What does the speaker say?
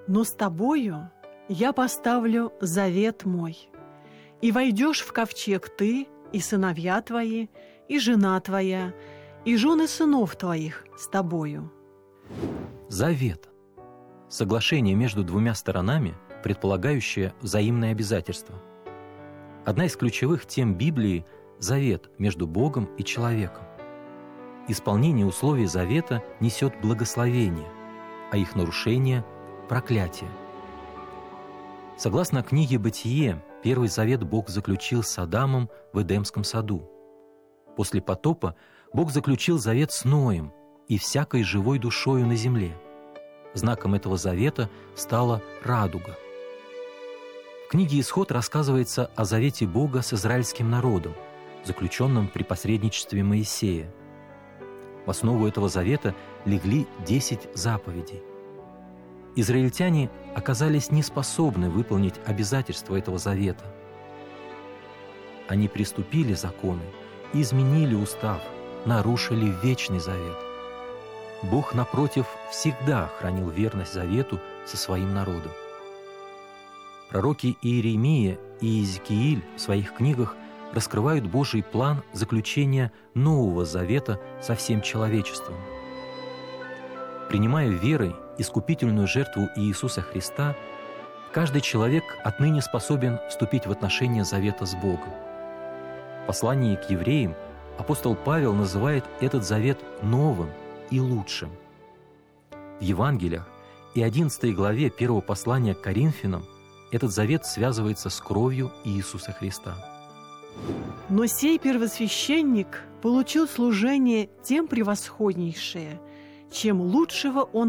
Но с тобою я поставлю завет мой, и войдешь в ковчег ты, и сыновья твои, и жена твоя, и жены сынов твоих с тобою». Завет – соглашение между двумя сторонами, предполагающее взаимное обязательство. Одна из ключевых тем Библии – завет между Богом и человеком. Исполнение условий завета несет благословение, а их нарушение – проклятие. Согласно книге «Бытие», первый завет Бог заключил с Адамом в Эдемском саду. После потопа Бог заключил завет с Ноем и всякой живой душою на земле. Знаком этого завета стала радуга. В книге «Исход» рассказывается о завете Бога с израильским народом, заключенном при посредничестве Моисея. В основу этого завета легли 10 заповедей. Израильтяне оказались неспособны выполнить обязательства этого завета. Они приступили законы, изменили устав, нарушили вечный завет. Бог, напротив, всегда хранил верность завету со своим народом. Пророки Иеремия и Иезекииль в своих книгах раскрывают Божий план заключения нового завета со всем человечеством. Принимая верой искупительную жертву Иисуса Христа, каждый человек отныне способен вступить в отношения завета с Богом. В послании к евреям апостол Павел называет этот завет новым и лучшим. В Евангелиях и 11 главе 1 послания к Коринфянам этот завет связывается с кровью Иисуса Христа. Но сей первосвященник получил служение тем превосходнейшее, чем лучшего он